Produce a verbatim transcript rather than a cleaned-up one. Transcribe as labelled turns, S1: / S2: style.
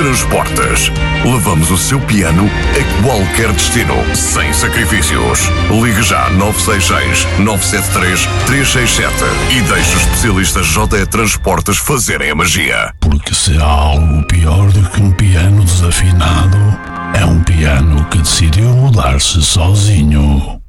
S1: Transportes. Levamos o seu piano a qualquer destino, sem sacrifícios. Ligue já nove seis seis, nove sete três, três seis sete e deixe os especialistas J E Transportes fazerem a magia.
S2: Porque se há algo pior do que um piano desafinado, é um piano que decidiu mudar-se sozinho.